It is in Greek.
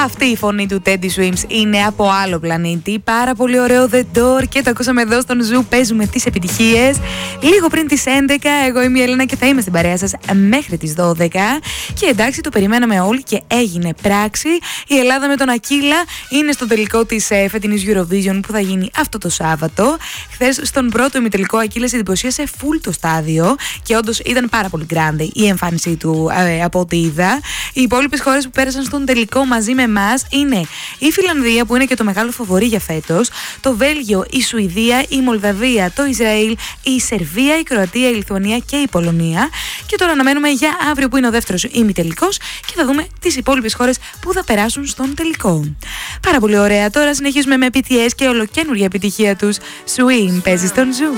Αυτή η φωνή του Teddy Swims είναι από άλλο πλανήτη. Πάρα πολύ ωραίο The Door και το ακούσαμε εδώ στον Ζου. Παίζουμε τις επιτυχίες. Λίγο πριν τις 11, εγώ είμαι η Ελένα και θα είμαι στην παρέα σας μέχρι τις 12. Και εντάξει, το περιμέναμε όλοι και έγινε πράξη. Η Ελλάδα με τον Ακύλα είναι στο τελικό της φετινής Eurovision που θα γίνει αυτό το Σάββατο. Χθες στον πρώτο ημιτελικό, Ακύλας εντυπωσίασε full το στάδιο και όντως ήταν πάρα πολύ grande η εμφάνισή του από ό,τι είδα. Οι υπόλοιπες χώρες που πέρασαν στον τελικό μαζί με εμάς είναι η Φιλανδία, που είναι και το μεγάλο φαβορί για φέτος, το Βέλγιο, η Σουηδία, η Μολδαβία, το Ισραήλ, η Σερβία, η Κροατία, η Λιθουανία και η Πολωνία. Και τώρα αναμένουμε για αύριο που είναι ο δεύτερος ημιτελικός και θα δούμε τις υπόλοιπες χώρες που θα περάσουν στον τελικό. Πάρα πολύ ωραία. Τώρα συνεχίζουμε με BTS και ολοκαίνουργια επιτυχία τους. Swim παίζει στον Ζου.